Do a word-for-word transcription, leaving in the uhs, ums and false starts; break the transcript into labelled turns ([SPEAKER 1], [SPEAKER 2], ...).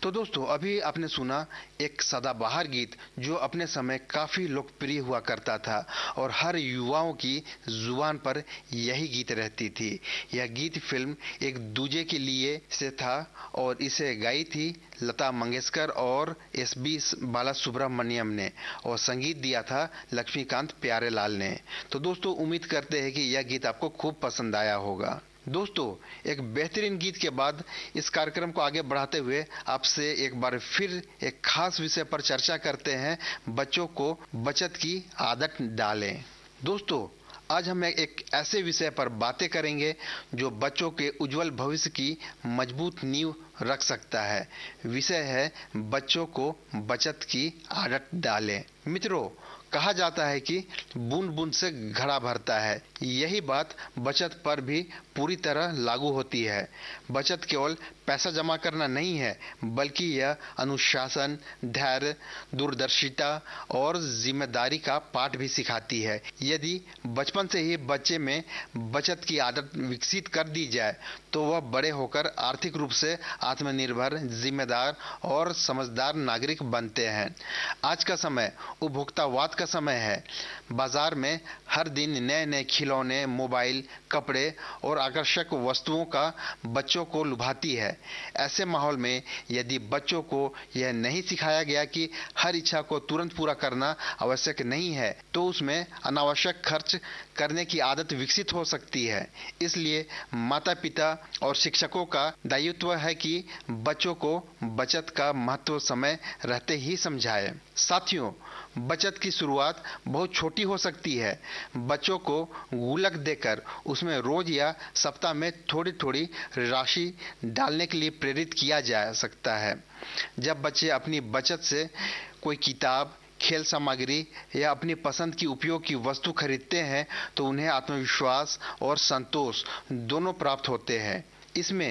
[SPEAKER 1] तो दोस्तों अभी आपने सुना एक सदाबहार गीत जो अपने समय काफी लोकप्रिय हुआ करता था और हर युवाओं की जुबान पर यही गीत रहती थी। यह गीत फिल्म एक दूजे के लिए से था और इसे गाई थी लता मंगेशकर और एस बी बालासुब्रमण्यम ने और संगीत दिया था लक्ष्मीकांत प्यारेलाल ने। तो दोस्तों उम्मीद करते हैं कि यह गीत आपको खूब पसंद आया होगा। दोस्तों एक बेहतरीन गीत के बाद इस कार्यक्रम को आगे बढ़ाते हुए आपसे एक बार फिर एक खास विषय पर चर्चा करते हैं, बच्चों को बचत की आदत डालें। दोस्तों आज हम एक ऐसे विषय पर बातें करेंगे जो बच्चों के उज्जवल भविष्य की मजबूत नींव रख सकता है। विषय है बच्चों को बचत की आदत डालें। मित्रों कहा जाता है कि बूंद बूंद से घड़ा भरता है। यही बात बचत पर भी पूरी तरह लागू होती है। बचत केवल पैसा जमा करना नहीं है, बल्कि यह अनुशासन, धैर्य, दूरदर्शिता और जिम्मेदारी का पाठ भी सिखाती है। यदि बचपन से ही बच्चे में बचत की आदत विकसित कर दी जाए तो वह बड़े होकर आर्थिक रूप से आत्मनिर्भर, जिम्मेदार और समझदार नागरिक बनते हैं। आज का समय उपभोक्तावाद का समय है। बाजार में हर दिन नए नए खिलौने, मोबाइल, कपड़े और आकर्षक वस्तुओं का बच्चों को लुभाती है। ऐसे माहौल में यदि बच्चों को यह नहीं सिखाया गया कि हर इच्छा को तुरंत पूरा करना आवश्यक नहीं है, तो उसमें अनावश्यक खर्च करने की आदत विकसित हो सकती है। इसलिए माता पिता और शिक्षकों का दायित्व है कि बच्चों को बचत का महत्व समय रहते ही समझाएं। साथियों बचत की शुरुआत बहुत छोटी हो सकती है। बच्चों को गुल्लक देकर उसमें रोज या सप्ताह में थोड़ी थोड़ी राशि डालने के लिए प्रेरित किया जा सकता है। जब बच्चे अपनी बचत से कोई किताब, खेल सामग्री या अपनी पसंद की उपयोग की वस्तु खरीदते हैं तो उन्हें आत्मविश्वास और संतोष दोनों प्राप्त होते हैं। इसमें